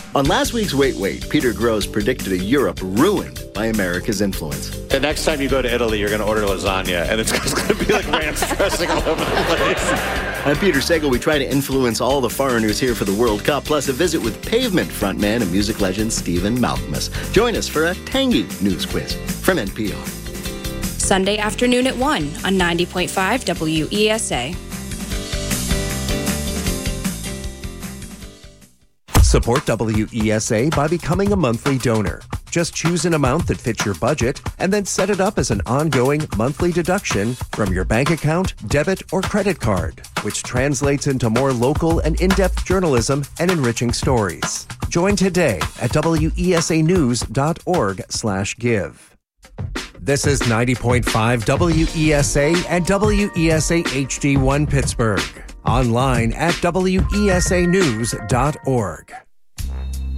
On last week's Wait, Peter Grosz predicted a Europe ruined by America's influence. The next time you go to Italy, you're going to order lasagna, and it's going to be like ranch dressing all over the place. I'm Peter Sagal. We try to influence all the foreigners here for the World Cup, plus a visit with Pavement frontman and music legend Stephen Malkmus. Join us for a tangy news quiz from NPR. Sunday afternoon at 1 on 90.5 WESA. Support WESA by becoming a monthly donor. Just choose an amount that fits your budget and then set it up as an ongoing monthly deduction from your bank account, debit, or credit card, which translates into more local and in-depth journalism and enriching stories. Join today at wesanews.org/give. This is 90.5 WESA and WESA HD1 Pittsburgh. Online at wesanews.org.